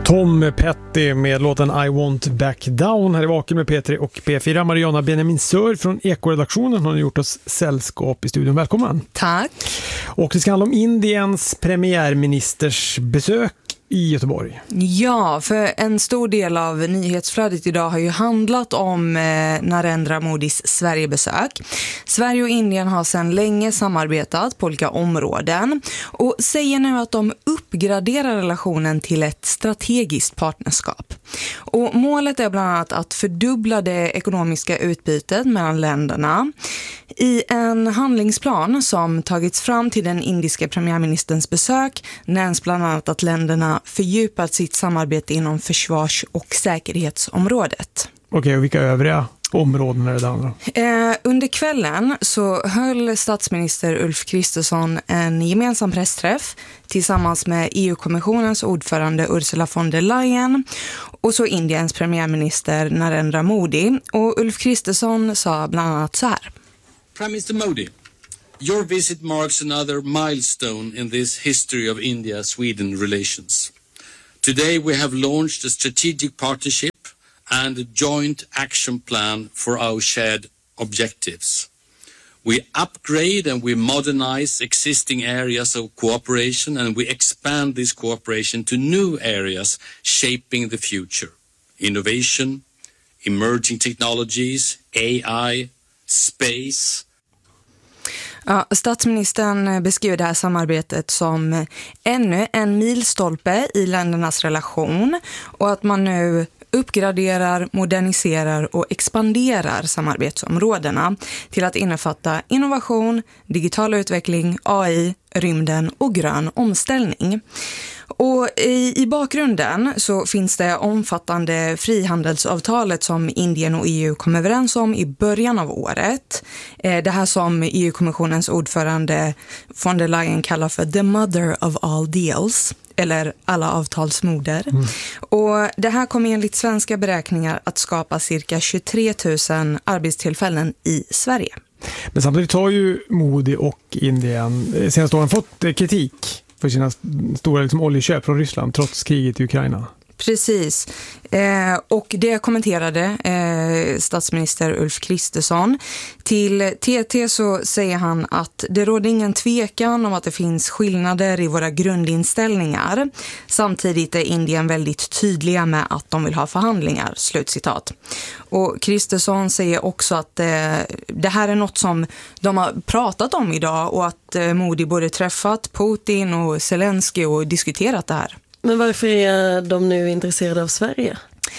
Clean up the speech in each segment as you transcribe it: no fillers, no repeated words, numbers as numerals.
Tom Petty med låten I Want Back Down här i Vaken med P3 och P4. Mariana Benjamin Sör från Ekoredaktionen har gjort oss sällskap i studion. Välkommen. Tack. Och det ska handla om Indiens premiärministers besök i Göteborg. Ja, för en stor del av nyhetsflödet idag har ju handlat om Narendra Modis Sverigebesök. Sverige och Indien har sedan länge samarbetat på olika områden och säger nu att de uppgraderar relationen till ett strategiskt partnerskap. Och målet är bland annat att fördubbla det ekonomiska utbytet mellan länderna. I en handlingsplan som tagits fram till den indiska premiärministerns besök nämns bland annat att länderna fördjupat sitt samarbete inom försvars- och säkerhetsområdet. Okej, och vilka övriga områden är det där? Under kvällen så höll statsminister Ulf Kristersson en gemensam pressträff tillsammans med EU-kommissionens ordförande Ursula von der Leyen och så Indiens premiärminister Narendra Modi. Och Ulf Kristersson sa bland annat så här. Prime Minister Modi, your visit marks another milestone in this history of India-Sweden relations. Today we have launched a strategic partnership and a joint action plan for our shared objectives. We upgrade and we modernize existing areas of cooperation and we expand this cooperation to new areas shaping the future. Innovation, emerging technologies, AI, space. Ja, statsministern beskriver det här samarbetet som ännu en milstolpe i ländernas relation och att man nu uppgraderar, moderniserar och expanderar samarbetsområdena till att innefatta innovation, digital utveckling, AI, rymden och grön omställning. Och i bakgrunden så finns det omfattande frihandelsavtalet som Indien och EU kom överens om i början av året. Det här som EU-kommissionens ordförande von der Leyen kallar för the mother of all deals, eller alla avtalsmoder. Och det här kommer enligt svenska beräkningar att skapa cirka 23 000 arbetstillfällen i Sverige. Men samtidigt har ju Modi och Indien senaste åren fått kritik för sina stora oljeköp från Ryssland trots kriget i Ukraina. Precis. Och det kommenterade statsminister Ulf Kristersson. Till TT så säger han att det råder ingen tvekan om att det finns skillnader i våra grundinställningar. Samtidigt är Indien väldigt tydliga med att de vill ha förhandlingar. Slutcitat. Och Kristersson säger också att det här är något som de har pratat om idag och att Modi både träffat Putin och Zelensky och diskuterat det här. Men varför är de nu intresserade av Sverige?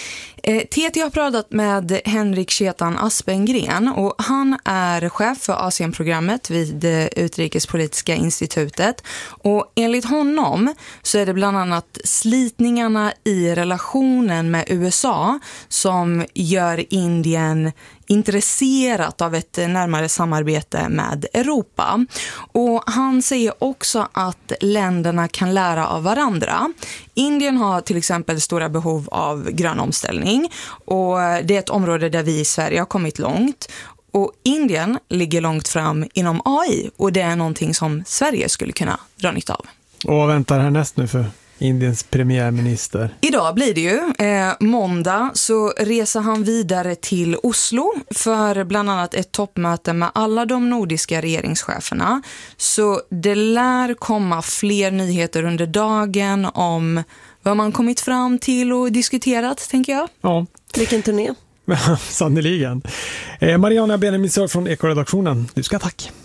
TT har pratat med Henrik Chetan Aspengren och han är chef för Asienprogrammet vid Utrikespolitiska institutet. Och enligt honom så är det bland annat slitningarna i relationen med USA som gör Indien intresserat av ett närmare samarbete med Europa. Och han säger också att länderna kan lära av varandra. Indien har till exempel stora behov av grön omställning och det är ett område där vi i Sverige har kommit långt. Och Indien ligger långt fram inom AI och det är någonting som Sverige skulle kunna dra nytta av. Och vad väntar härnäst nu för Indiens premiärminister? Idag blir det ju. Måndag så reser han vidare till Oslo för bland annat ett toppmöte med alla de nordiska regeringscheferna. Så det lär komma fler nyheter under dagen om vad man kommit fram till och diskuterat, tänker jag. Ja. Vilken turné? Sannoliken. Mariana Benjamin Sör från Ekoredaktionen. Du ska tack.